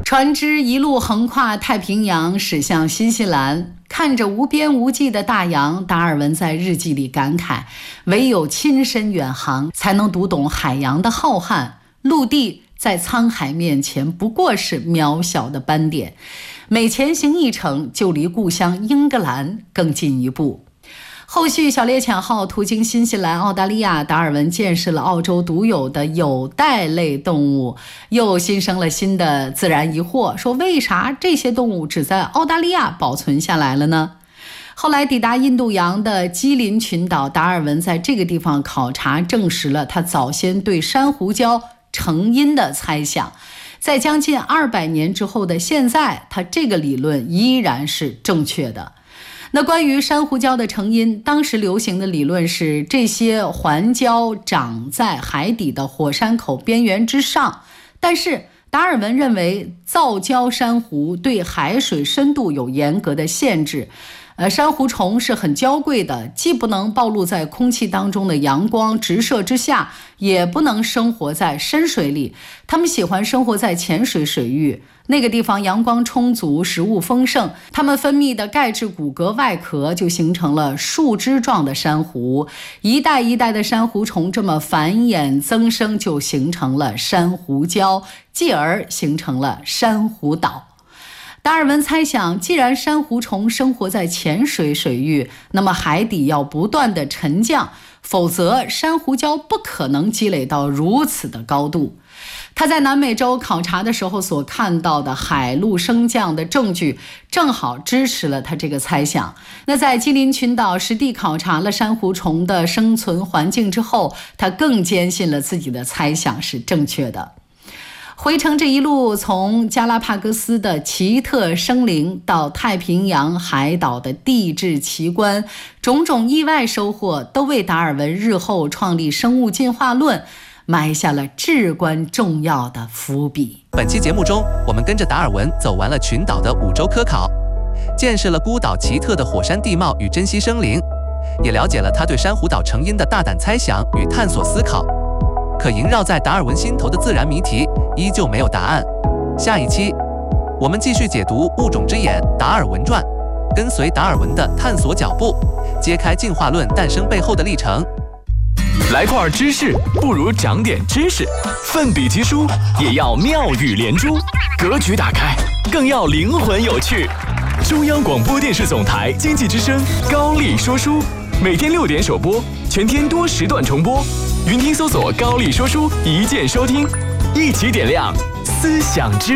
船只一路横跨太平洋驶向新西兰，看着无边无际的大洋，达尔文在日记里感慨，唯有亲身远航才能读懂海洋的浩瀚，陆地在沧海面前不过是渺小的斑点，每前行一程就离故乡英格兰更进一步。后续小猎犬号途经新西兰、澳大利亚，达尔文见识了澳洲独有的有袋类动物，又新生了新的自然疑惑，说为啥这些动物只在澳大利亚保存下来了呢？后来抵达印度洋的基林群岛，达尔文在这个地方考察，证实了他早先对珊瑚礁成因的猜想。在将近200年之后的现在，他这个理论依然是正确的。那关于珊瑚礁的成因，当时流行的理论是这些环礁长在海底的火山口边缘之上，但是达尔文认为造礁珊瑚对海水深度有严格的限制，珊瑚虫是很娇贵的，既不能暴露在空气当中的阳光直射之下，也不能生活在深水里，它们喜欢生活在浅水水域，那个地方阳光充足，食物丰盛，它们分泌的钙质骨骼外壳就形成了树枝状的珊瑚，一代一代的珊瑚虫这么繁衍增生，就形成了珊瑚礁，继而形成了珊瑚岛。达尔文猜想，既然珊瑚虫生活在浅水水域，那么海底要不断的沉降，否则珊瑚礁不可能积累到如此的高度。他在南美洲考察的时候所看到的海陆升降的证据，正好支持了他这个猜想。那在基林群岛实地考察了珊瑚虫的生存环境之后，他更坚信了自己的猜想是正确的。回程这一路，从加拉帕戈斯的奇特生灵到太平洋海岛的地质奇观，种种意外收获都为达尔文日后创立生物进化论埋下了至关重要的伏笔。 本期节目中，我们跟着达尔文走完了群岛的5周科考，见识了孤岛奇特的火山地貌与珍稀生灵，也了解了他对珊瑚岛成因的大胆猜想与探索思考。可萦绕在达尔文心头的自然谜题依旧没有答案。下一期我们继续解读《物种之眼》达尔文传，跟随达尔文的探索脚步，揭开进化论诞生背后的历程。 来块知识不如长点知识，奋笔疾书也要妙语连珠，格局打开更要灵魂有趣。中央广播电视总台经济之声高丽说书，每天6点首播，全天多时段重播。云听搜索高丽说书，一键收听，一起点亮思想之